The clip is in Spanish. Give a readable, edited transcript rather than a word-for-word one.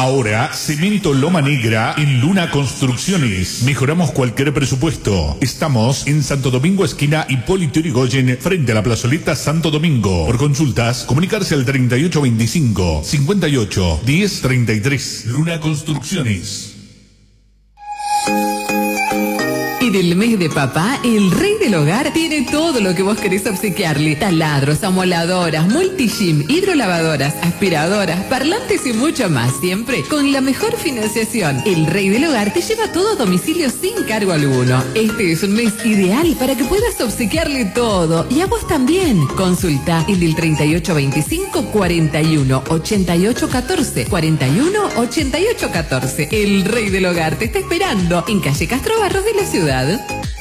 Ahora, Cemento Loma Negra en Luna Construcciones. Mejoramos cualquier presupuesto. Estamos en Santo Domingo, esquina Hipólito Yrigoyen, frente a la plazoleta Santo Domingo. Por consultas, comunicarse al 3825 58 1033. Luna Construcciones. En el mes de papá, el rey del hogar tiene todo lo que vos querés obsequiarle. Taladros, amoladoras, multigym, hidrolavadoras, aspiradoras, parlantes y mucho más. Siempre con la mejor financiación. El rey del hogar te lleva todo a domicilio sin cargo alguno. Este es un mes ideal para que puedas obsequiarle todo. Y a vos también. Consulta en el 3825 41 88 14 41 88 14. El rey del hogar te está esperando en calle Castro Barros de la ciudad.